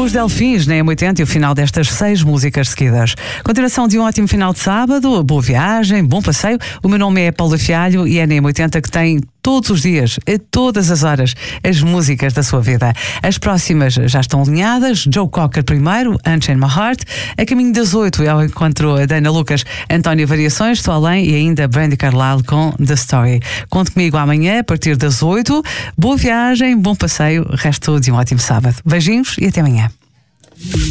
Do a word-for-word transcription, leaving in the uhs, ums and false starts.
Os Delfins, na M oitenta, e o final destas seis músicas seguidas. Continuação de um ótimo final de sábado, boa viagem, bom passeio. O meu nome é Paula Fialho e é na M oitenta que tem todos os dias, a todas as horas, as músicas da sua vida. As próximas já estão alinhadas. Joe Cocker primeiro, Unchain My Heart. A caminho das oito é o encontro da Ana Lucas, António Variações, Estou Além, e ainda Brandy Carlile com The Story. Conte comigo amanhã a partir das oito. Boa viagem, bom passeio, resto de um ótimo sábado. Beijinhos e até amanhã.